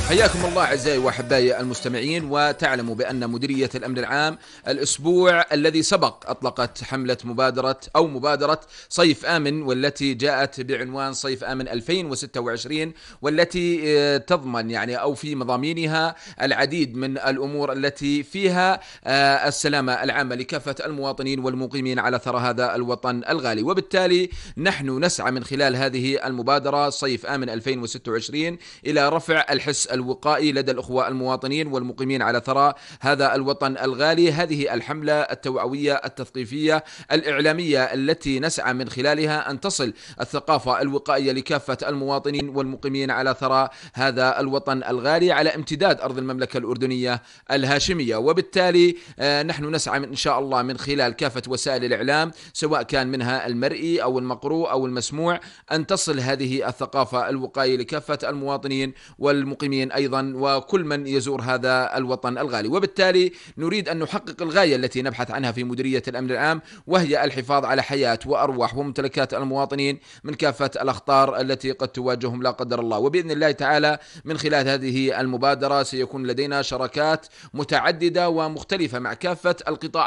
حياكم الله أعزائي وأحبائي المستمعين. وتعلموا بأن مديرية الأمن العام الأسبوع الذي سبق أطلقت حملة مبادرة صيف آمن، والتي جاءت بعنوان صيف آمن 2026، والتي تضمن أو في مضامينها العديد من الأمور التي فيها السلامة العامة لكافة المواطنين والمقيمين على ثرى هذا الوطن الغالي. وبالتالي نحن نسعى من خلال هذه المبادرة صيف آمن 2026 إلى رفع الحس الوقائي لدى الأخوة المواطنين والمقيمين على ثرى هذا الوطن الغالي. هذه الحملة التوعوية التثقيفية الإعلامية التي نسعى من خلالها أن تصل الثقافة الوقائية لكافة المواطنين والمقيمين على ثرى هذا الوطن الغالي على امتداد أرض المملكة الأردنية الهاشمية. وبالتالي نحن نسعى إن شاء الله من خلال كافة وسائل الإعلام، سواء كان منها المرئي أو المقروء أو المسموع، أن تصل هذه الثقافة الوقائية لكافة المواطنين والمقيمين أيضا وكل من يزور هذا الوطن الغالي. وبالتالي نريد أن نحقق الغاية التي نبحث عنها في مديرية الأمن العام، وهي الحفاظ على حياة وأرواح وممتلكات المواطنين من كافة الأخطار التي قد تواجههم لا قدر الله. وبإذن الله تعالى من خلال هذه المبادرة سيكون لدينا شراكات متعددة ومختلفة مع كافة القطاعات